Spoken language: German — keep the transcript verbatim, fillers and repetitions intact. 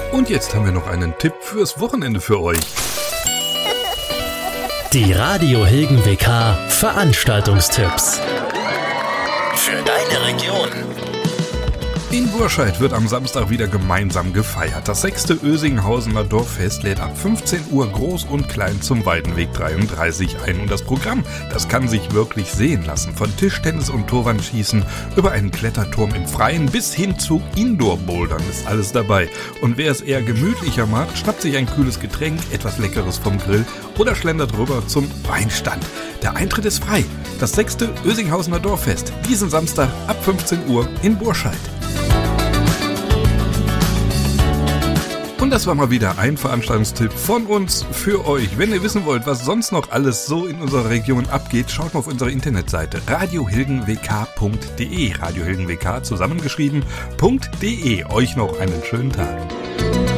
Und jetzt haben wir noch einen Tipp fürs Wochenende für euch. Die Radio Hilgen W K Veranstaltungstipps. Für deine Region. In Burscheid wird am Samstag wieder gemeinsam gefeiert. Das sechste Oesinghausener Dorffest lädt ab fünfzehn Uhr groß und klein zum Weidenweg dreiunddreißig ein. Und das Programm, das kann sich wirklich sehen lassen. Von Tischtennis und Torwandschießen über einen Kletterturm im Freien bis hin zu Indoor-Bouldern ist alles dabei. Und wer es eher gemütlicher mag, schnappt sich ein kühles Getränk, etwas Leckeres vom Grill oder schlendert rüber zum Weinstand. Der Eintritt ist frei. Das sechste Oesinghausener Dorffest, diesen Samstag ab fünfzehn Uhr in Burscheid. Und das war mal wieder ein Veranstaltungstipp von uns für euch. Wenn ihr wissen wollt, was sonst noch alles so in unserer Region abgeht, schaut mal auf unsere Internetseite radio hilgen w k punkt d e. Radio Hilgen W K zusammengeschrieben.de. Euch noch einen schönen Tag.